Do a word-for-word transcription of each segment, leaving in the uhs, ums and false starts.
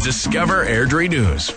Discover Airdrie News.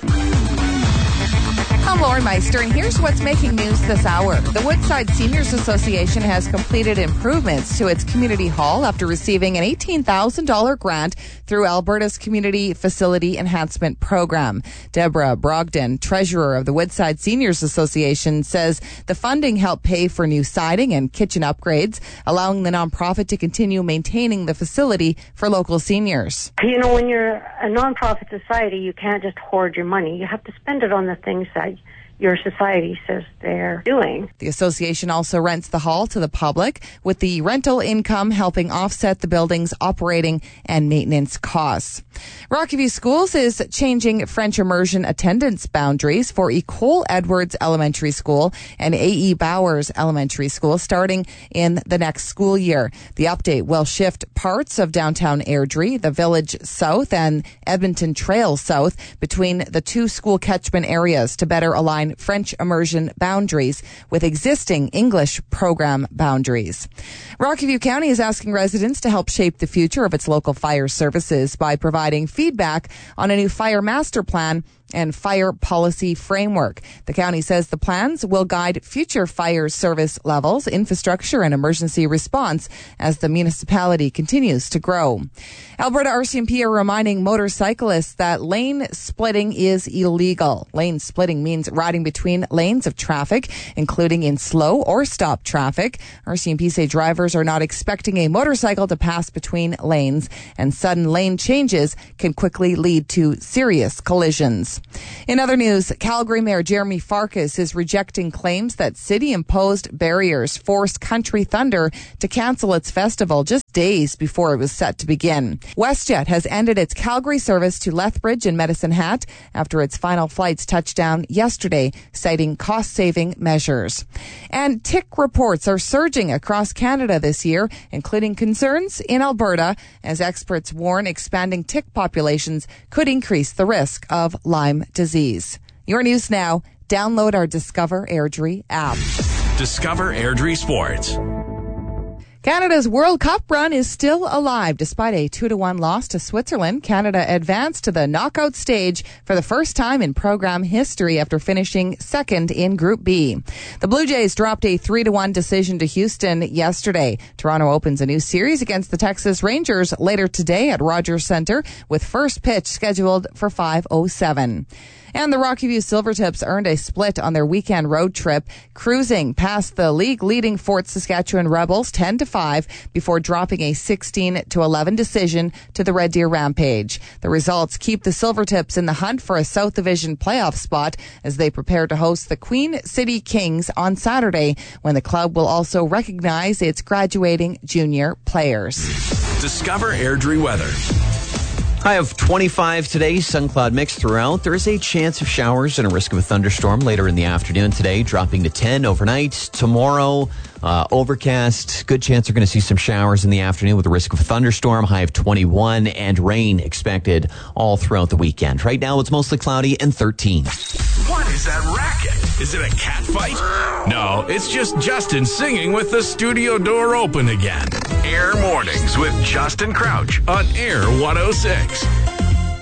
I'm Lauren Meister, and here's what's making news this hour. The Woodside Seniors Association has completed improvements to its community hall after receiving an eighteen thousand dollars grant through Alberta's Community Facility Enhancement Program. Deborah Brogdon, treasurer of the Woodside Seniors Association, says the funding helped pay for new siding and kitchen upgrades, allowing the nonprofit to continue maintaining the facility for local seniors. You know, when you're a nonprofit society, you can't just hoard your money. You have to spend it on the things that your society says they're doing. The association also rents the hall to the public, with the rental income helping offset the building's operating and maintenance costs. Rockview Schools is changing French immersion attendance boundaries for Ecole Edwards Elementary School and A E Bowers Elementary School starting in the next school year. The update will shift parts of downtown Airdrie, the Village South, and Edmonton Trail South between the two school catchment areas to better align French immersion boundaries with existing English program boundaries. Rockview County is asking residents to help shape the future of its local fire services by providing feedback on a new fire master plan and fire policy framework. The county says the plans will guide future fire service levels, infrastructure, and emergency response as the municipality continues to grow. Alberta R C M P are reminding motorcyclists that lane splitting is illegal. Lane splitting means riding between lanes of traffic, including in slow or stop traffic. R C M P say drivers are not expecting a motorcycle to pass between lanes, and sudden lane changes can quickly lead to serious collisions. In other news, Calgary Mayor Jeremy Farkas is rejecting claims that city-imposed barriers forced Country Thunder to cancel its festival just days before it was set to begin. WestJet has ended its Calgary service to Lethbridge and Medicine Hat after its final flights touched down yesterday, citing cost-saving measures. And tick reports are surging across Canada this year, including concerns in Alberta, as experts warn expanding tick populations could increase the risk of Lyme disease. Your news now. Download our Discover Airdrie app. Discover Airdrie Sports. Canada's World Cup run is still alive. Despite a two to one loss to Switzerland, Canada advanced to the knockout stage for the first time in program history after finishing second in Group B. The Blue Jays dropped a three to one decision to Houston yesterday. Toronto opens a new series against the Texas Rangers later today at Rogers Centre, with first pitch scheduled for five oh seven. And the Rockview Silvertips earned a split on their weekend road trip, cruising past the league-leading Fort Saskatchewan Rebels ten to five before dropping a sixteen to eleven decision to the Red Deer Rampage. The results keep the Silvertips in the hunt for a South Division playoff spot as they prepare to host the Queen City Kings on Saturday, when the club will also recognize its graduating junior players. Discover Airdrie weather. High of twenty-five today, sun cloud mix throughout. There is a chance of showers and a risk of a thunderstorm later in the afternoon today, dropping to ten overnight. Tomorrow, uh, overcast. Good chance we're going to see some showers in the afternoon with a risk of a thunderstorm. High of twenty-one, and rain expected all throughout the weekend. Right now, it's mostly cloudy and thirteen. What is that racket? Is it a cat fight? No, it's just Justin singing with the studio door open again. Air Mornings with Justin Crouch on Air one oh six.